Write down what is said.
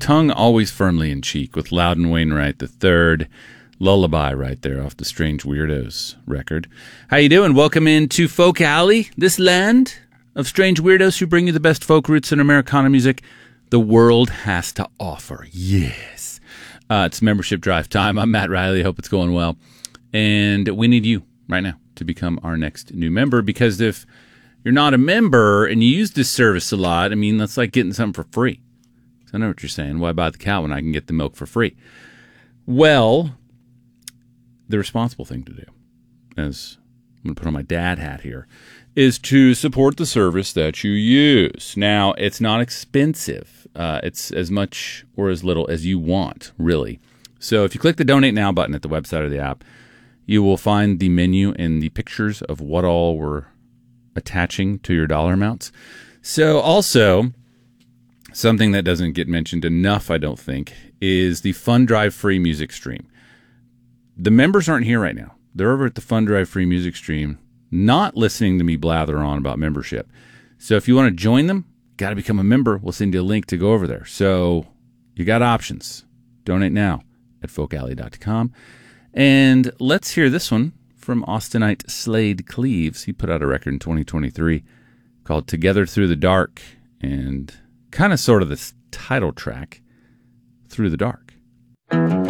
Tongue Always Firmly in Cheek with Loudon Wainwright III. Lullaby right there off the Strange Weirdos record. How you doing? Welcome into Folk Alley, this land of strange weirdos who bring you the best folk roots and Americana music the world has to offer. Yes. It's membership drive time. I'm Matt Riley. Hope it's going well. And we need you right now to become our next new member, because if you're not a member and you use this service a lot, I mean, that's like getting something for free. So I know what you're saying. Why buy the cow when I can get the milk for free? Well, the responsible thing to do, as I'm going to put on my dad hat here, is to support the service that you use. Now, it's not expensive. It's as much or as little as you want, really. So if you click the Donate Now button at the website or the app, you will find the menu and the pictures of what all we're attaching to your dollar amounts. So also, something that doesn't get mentioned enough, I don't think, is the Fund Drive Free Music Stream. The members aren't here right now. They're over at the Fund Drive Free Music Stream, not listening to me blather on about membership. So if you want to join them, got to become a member. We'll send you a link to go over there. So you got options. Donate now at folkalley.com. And let's hear this one from Austinite Slade Cleaves. He put out a record in 2023 called Together Through the Dark, and kind of sort of this title track, Through the Dark.